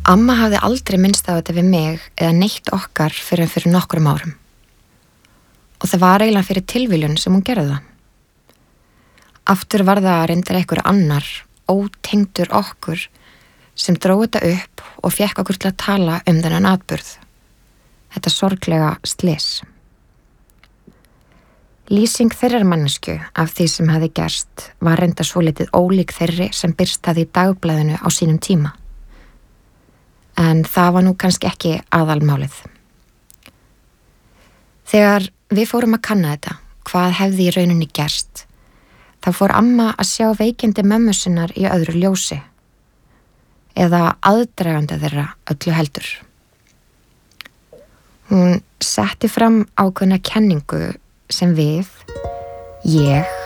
Amma hafði aldrei minnst á þetta við mig eða neitt okkar fyrir nokkrum árum. Og það var eiginlega fyrir tilviljun sem hún gerði það. Aftur var það reyndar einhver annar, ótengdur okkur, sem dró þetta upp og fékk okkur til að tala þennan atburð. Þetta sorglega slys. Lýsing þeirrar mannesku af því sem hafði gerst var reyndar svolítið ólík þeirri sem birst hafði í dagblaðinu á sínum tíma. En það var nú kannski ekki aðalmálið. Þegar við fórum að kanna þetta, hvað hefði í rauninni gerst, þá fór amma að sjá veikindi mömmu sinnar í öðru ljósi. Eða aðdraganda þeirra öllu heldur. Hún setti fram ákveðna kenningu sem ég